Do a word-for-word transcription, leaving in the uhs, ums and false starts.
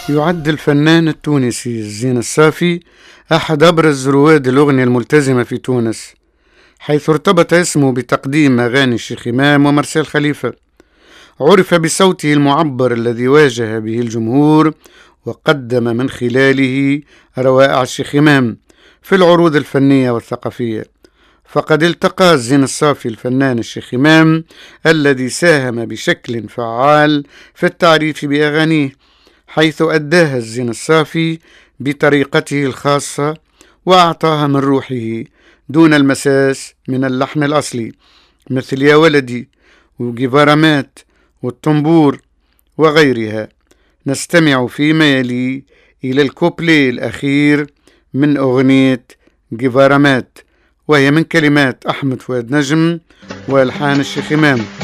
يعد الفنان التونسي الزين الصافي أحد أبرز رواد الأغنية الملتزمة في تونس، حيث ارتبط اسمه بتقديم أغاني الشيخ إمام ومرسال خليفة. عرف بصوته المعبر الذي واجه به الجمهور، وقدم من خلاله روائع الشيخ إمام في العروض الفنية والثقافية. فقد التقى الزين الصافي الفنان الشيخ إمام الذي ساهم بشكل فعال في التعريف بأغانيه، حيث أداها الزين الصافي بطريقته الخاصة وأعطاها من روحه دون المساس من اللحن الأصلي، مثل يا ولدي وجيفارامات والطنبور وغيرها. نستمع فيما يلي إلى الكوبلي الأخير من أغنية جيفارامات، وهي من كلمات أحمد فؤاد نجم وألحان الشيخ إمام.